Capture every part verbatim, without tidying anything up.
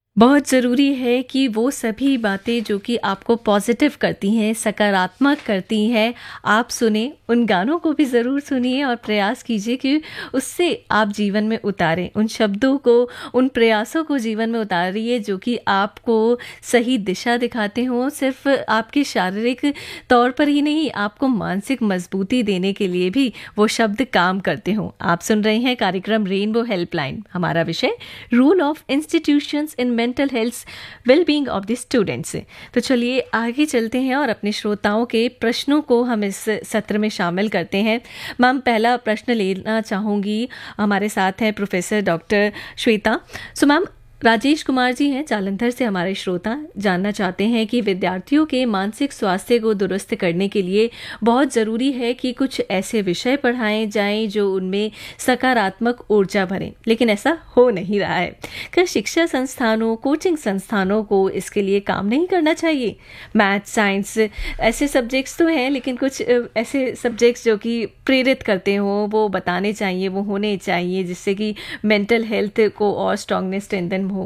बहुत ज़रूरी है कि वो सभी बातें जो कि आपको पॉजिटिव करती हैं, सकारात्मक करती हैं, आप सुने, उन गानों को भी ज़रूर सुनिए और प्रयास कीजिए कि उससे आप जीवन में उतारें। उन शब्दों को, उन प्रयासों को जीवन में उतारिए जो कि आपको सही दिशा दिखाते हों। सिर्फ़ आपके शारीरिक तौर पर ही नहीं, आपको मानसिक मजबूती देने के लिए भी वो शब्द काम करते हों। आप सुन रहे हैं कार्यक्रम रेनबो हेल्पलाइन। हमारा विषय rule of institutions in mental health wellbeing of the students. तो चलिए आगे चलते हैं और अपने श्रोताओं के प्रश्नों को हम इस सत्र में शामिल करते हैं। मैम, पहला प्रश्न लेना चाहूँगी। हमारे साथ हैं professor doctor Shweta. So ma'am, Rajesh Kumar ji हैं जालंधर से हमारे श्रोता, जानना चाहते हैं कि विद्यार्थियों के मानसिक स्वास्थ्य को दुरुस्त करने के लिए बहुत ज़रूरी है कि कुछ ऐसे विषय पढ़ाए जाएं जो उनमें सकारात्मक ऊर्जा भरें, लेकिन ऐसा हो नहीं रहा है। क्या शिक्षा संस्थानों, कोचिंग संस्थानों को इसके लिए काम नहीं करना चाहिए? मैथ, साइंस ऐसे सब्जेक्ट्स तो हैं, लेकिन कुछ ऐसे सब्जेक्ट्स जो कि प्रेरित करते हों वो बताने चाहिए, वो होने चाहिए, जिससे कि मेंटल हेल्थ को और स्ट्रांगनेस स्ट्रेंथन हो।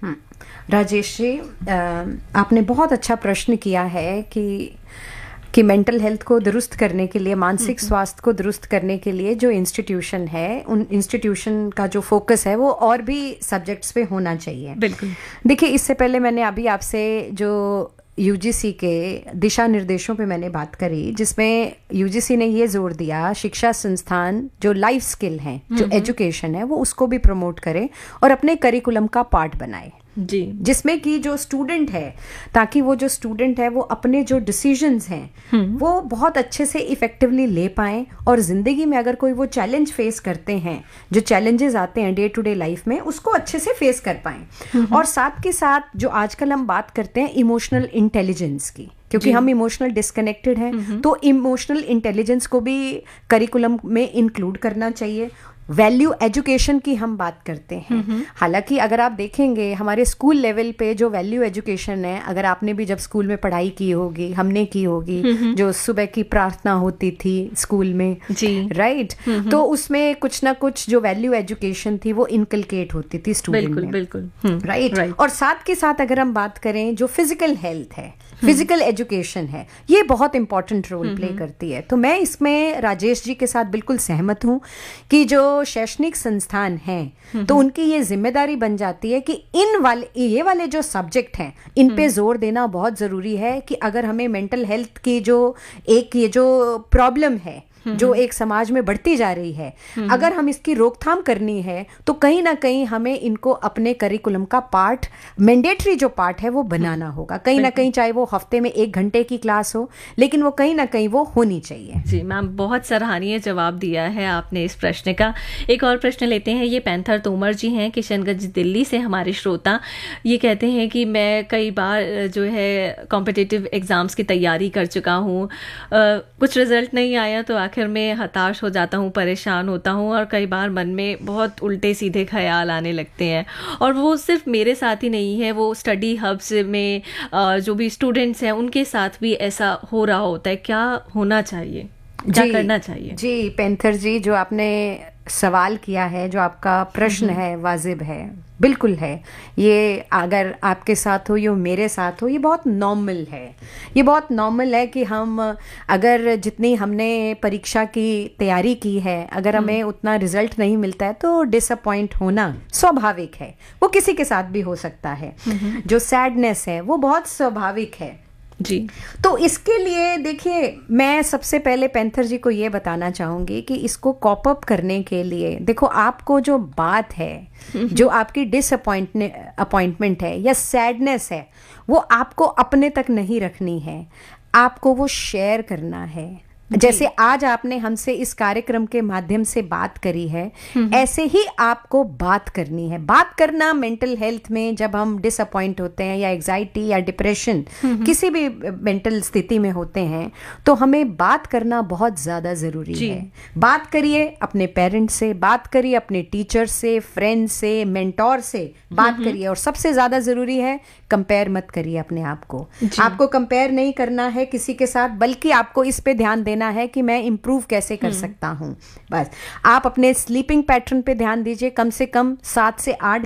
राजेश जी, आपने बहुत अच्छा प्रश्न किया है कि कि मेंटल हेल्थ को दुरुस्त करने के लिए, मानसिक स्वास्थ्य को दुरुस्त करने के लिए जो इंस्टीट्यूशन है, उन इंस्टीट्यूशन का जो फोकस है वो और भी सब्जेक्ट्स पे होना चाहिए। बिल्कुल। देखिए, इससे पहले मैंने अभी आपसे जो यूजीसी के दिशा निर्देशों पे मैंने बात करी, जिसमें यूजीसी ने ये जोर दिया शिक्षा संस्थान जो लाइफ स्किल हैं, जो एजुकेशन है, वो उसको भी प्रमोट करें और अपने करिकुलम का पार्ट बनाए जी, जिसमें कि जो स्टूडेंट है, ताकि वो जो स्टूडेंट है वो अपने जो डिसीजंस हैं वो बहुत अच्छे से इफेक्टिवली ले पाएं और ज़िंदगी में अगर कोई वो चैलेंज फेस करते हैं, जो चैलेंजेस आते हैं डे टू डे लाइफ में, उसको अच्छे से फेस कर पाएं। और साथ के साथ जो आजकल हम बात करते हैं इमोशनल इंटेलिजेंस की, क्योंकि हम इमोशनल डिस्कनेक्टेड हैं, तो इमोशनल इंटेलिजेंस को भी करिकुलम में इंक्लूड करना चाहिए। वैल्यू एजुकेशन की हम बात करते हैं। हालांकि अगर आप देखेंगे हमारे स्कूल लेवल पे जो वैल्यू एजुकेशन है, अगर आपने भी जब स्कूल में पढ़ाई की होगी, हमने की होगी, जो सुबह की प्रार्थना होती थी स्कूल में, जी, राइट, तो उसमें कुछ ना कुछ जो वैल्यू एजुकेशन थी वो इनकलकेट होती थी स्टूडेंट में, बिल्कुल, राइट। और साथ के साथ अगर हम बात करें जो फिजिकल हेल्थ है, फिजिकल एजुकेशन है, ये बहुत इंपॉर्टेंट रोल प्ले करती है। तो मैं इसमें राजेश जी के साथ बिल्कुल सहमत हूँ कि जो शैक्षणिक संस्थान हैं तो उनकी ये जिम्मेदारी बन जाती है कि इन वाले ये वाले जो सब्जेक्ट हैं इन पे जोर देना बहुत जरूरी है कि अगर हमें मेंटल हेल्थ की जो एक ये जो प्रॉब्लम है जो एक समाज में बढ़ती जा रही है, अगर हम इसकी रोकथाम करनी है तो कहीं ना कहीं हमें इनको अपने करिकुलम का पार्ट, मैंडेटरी जो पार्ट है वो बनाना होगा। कहीं ना कहीं चाहे वो हफ्ते में एक घंटे की क्लास हो, लेकिन वो कहीं ना कहीं वो होनी चाहिए। जी मैम, बहुत सराहनीय जवाब दिया है आपने इस प्रश्न का। एक और प्रश्न लेते हैं। ये पैंथर तोमर जी हैं किशनगंज दिल्ली से हमारे श्रोता। ये कहते हैं कि मैं कई बार जो है कॉम्पिटिटिव एग्जाम्स की तैयारी कर चुका हूँ, कुछ रिजल्ट नहीं आया तो आखिर में हताश हो जाता हूँ, परेशान होता हूँ और कई बार मन में बहुत उल्टे सीधे ख्याल आने लगते हैं। और वो सिर्फ मेरे साथ ही नहीं है, वो स्टडी हब्स में जो भी स्टूडेंट्स हैं उनके साथ भी ऐसा हो रहा होता है। क्या होना चाहिए, क्या करना चाहिए? जी पैंथर जी, जो आपने सवाल किया है, जो आपका प्रश्न है, वाजिब है, बिल्कुल है। ये अगर आपके साथ हो, ये मेरे साथ हो, ये बहुत नॉर्मल है। ये बहुत नॉर्मल है कि हम अगर जितनी हमने परीक्षा की तैयारी की है, अगर हमें उतना रिजल्ट नहीं मिलता है तो डिसअपॉइंट होना स्वाभाविक है। वो किसी के साथ भी हो सकता है। जो सैडनेस है वो बहुत स्वाभाविक है जी। तो इसके लिए देखिए, मैं सबसे पहले पैंथर जी को ये बताना चाहूंगी कि इसको कॉप अप करने के लिए, देखो, आपको जो बात है, जो आपकी डिसअपॉइंटमेंट अपॉइंटमेंट है या सैडनेस है, वो आपको अपने तक नहीं रखनी है, आपको वो शेयर करना है। जैसे आज आपने हमसे इस कार्यक्रम के माध्यम से बात करी है, ऐसे ही आपको बात करनी है। बात करना मेंटल हेल्थ में, जब हम डिसअपॉइंट होते हैं या एग्जाइटी या डिप्रेशन, किसी भी मेंटल स्थिति में होते हैं, तो हमें बात करना बहुत ज्यादा जरूरी है। बात करिए अपने पेरेंट्स से, बात करिए अपने टीचर से, फ्रेंड से, मेंटोर से बात करिए। और सबसे ज्यादा जरूरी है, कंपेयर मत करिए अपने आप को। आपको कंपेयर नहीं करना है किसी के साथ, बल्कि आपको इस पे ध्यान देना है कि मैं इंप्रूव कैसे कर सकता हूं। बस आप अपने स्लीपिंग पैटर्न पे ध्यान दीजिए। कम से कम सात से आठ